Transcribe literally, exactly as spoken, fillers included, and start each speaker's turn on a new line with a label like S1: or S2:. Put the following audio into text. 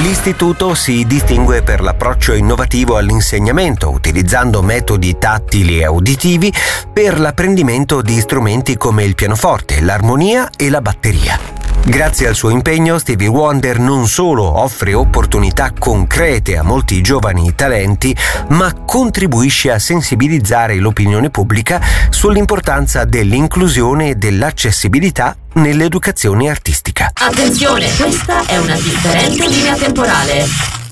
S1: L'istituto si distingue per l'approccio innovativo all'insegnamento, utilizzando metodi tattili e uditivi per l'apprendimento di strumenti come il pianoforte, l'armonia e la batteria. Grazie al suo impegno, Stevie Wonder non solo offre opportunità concrete a molti giovani talenti, ma contribuisce a sensibilizzare l'opinione pubblica sull'importanza dell'inclusione e dell'accessibilità nell'educazione artistica.
S2: Attenzione, questa è una differente linea temporale.